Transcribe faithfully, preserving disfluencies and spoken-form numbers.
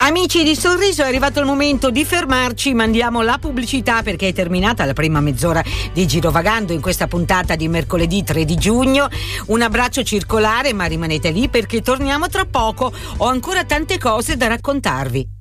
Amici di Sorriso, è arrivato il momento di fermarci, mandiamo la pubblicità perché è terminata la prima mezz'ora di Girovagando in questa puntata di mercoledì tre di giugno. Un abbraccio circolare, ma rimanete lì perché torniamo tra poco, ho ancora tante cose da raccontarvi.